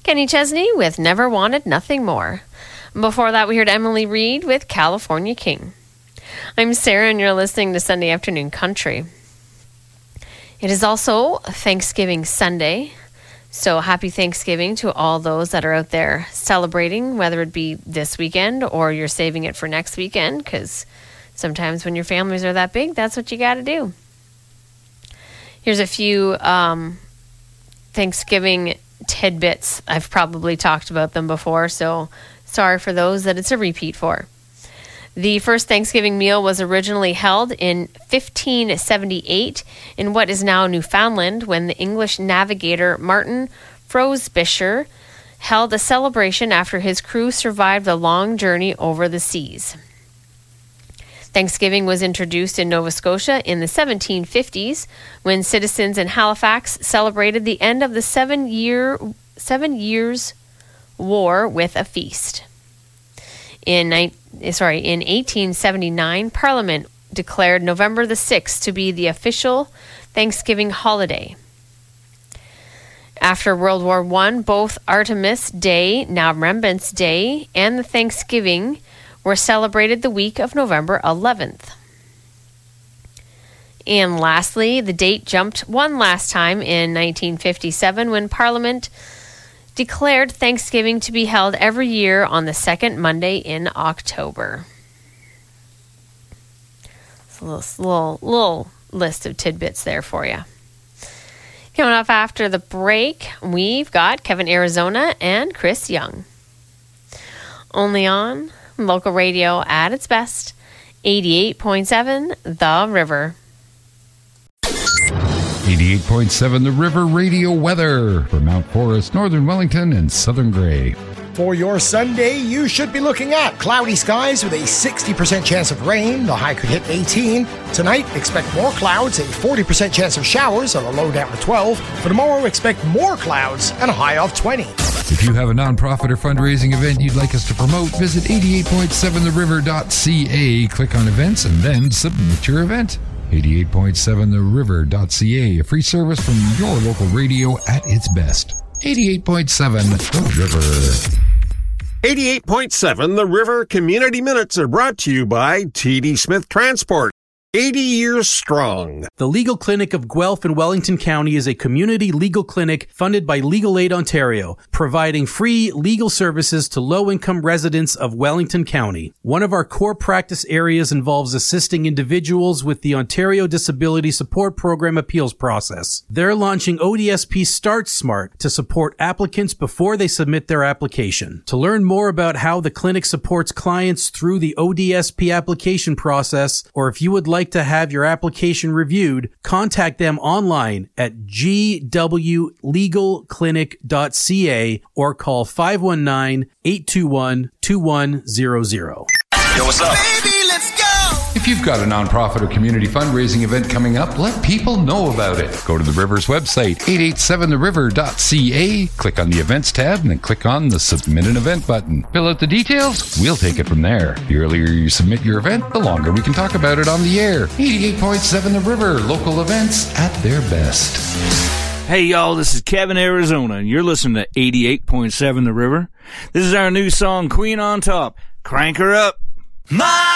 Kenny Chesney with Never Wanted Nothing More. Before that, we heard Emily Reed with California King. I'm Sarah, and you're listening to Sunday Afternoon Country. It is also Thanksgiving Sunday, so happy Thanksgiving to all those that are out there celebrating, whether it be this weekend or you're saving it for next weekend, because sometimes when your families are that big, that's what you got to do. Here's a few Thanksgiving tidbits. I've probably talked about them before, so sorry for those that it's a repeat for. The first Thanksgiving meal was originally held in 1578 in what is now Newfoundland, when the English navigator Martin Frobisher held a celebration after his crew survived the long journey over the seas. Thanksgiving was introduced in Nova Scotia in the 1750s, when citizens in Halifax celebrated the end of the 7 Years' War with a feast. In 1879, Parliament declared November the 6th to be the official Thanksgiving holiday. After World War I, both Artemis Day, now Rembrandt's Day, and the Thanksgiving were celebrated the week of November 11th. And lastly, the date jumped one last time in 1957, when Parliament declared Thanksgiving to be held every year on the second Monday in October. It's a little list of tidbits there for you. Coming up after the break, we've got Kevin Arizona and Chris Young. Only on local radio at its best, 88.7 The River. 88.7 The River Radio weather for Mount Forest, Northern Wellington, and Southern Grey. For your Sunday, you should be looking at cloudy skies with a 60% chance of rain. The high could hit 18. Tonight, expect more clouds, a 40% chance of showers on a low down to 12. For tomorrow, expect more clouds and a high of 20. If you have a nonprofit or fundraising event you'd like us to promote, visit 88.7theriver.ca, click on events, and then submit your event. 88.7theriver.ca, a free service from your local radio at its best. 88.7 The River. 88.7 The River Community Minutes are brought to you by TD Smith Transport. 80 years strong. The Legal Clinic of Guelph and Wellington County is a community legal clinic funded by Legal Aid Ontario, providing free legal services to low-income residents of Wellington County. One of our core practice areas involves assisting individuals with the Ontario Disability Support Program appeals process. They're launching ODSP Start Smart to support applicants before they submit their application. To learn more about how the clinic supports clients through the ODSP application process, or if you would like to have your application reviewed, contact them online at gwlegalclinic.ca or call 519-821-2100. Yo, what's up? Baby, let's go! If you've got a nonprofit or community fundraising event coming up, let people know about it. Go to the River's website, 887theriver.ca, click on the Events tab, and then click on the Submit an Event button. Fill out the details, we'll take it from there. The earlier you submit your event, the longer we can talk about it on the air. 88.7 The River, local events at their best. Hey y'all, this is Kevin Arizona, and you're listening to 88.7 The River. This is our new song, Queen on Top. Crank her up.